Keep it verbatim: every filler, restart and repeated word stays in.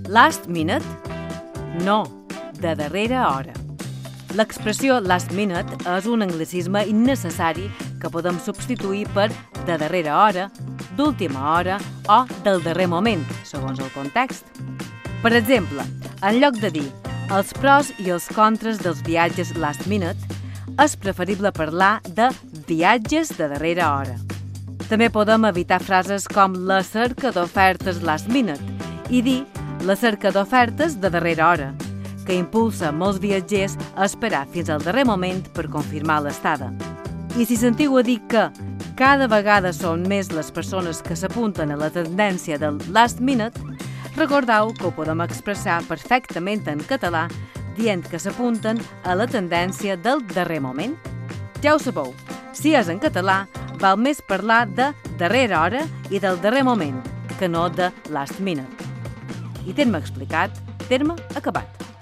Last minute? No, de darrera hora. L'expressió last minute és un anglicisme innecessari que podem substituir per de darrera hora, d'última hora o del darrer moment, segons el context. Per exemple, en lloc de dir els pros i els contres dels viatges last minute, és preferible parlar de viatges de darrera hora. També podem evitar frases com la cerca d'ofertes last minute i dir la cerca d'ofertes de darrera hora, que impulsa molts viatgers a esperar fins al darrer moment per confirmar l'estada. I si sentiu a dir que cada vegada són més les persones que s'apunten a la tendència del last minute, recordeu que ho podem expressar perfectament en català dient que s'apunten a la tendència del darrer moment. Ja ho sabeu, si és en català, val més parlar de darrera hora i del darrer moment que no de last minute. I terme explicat, terme acabat.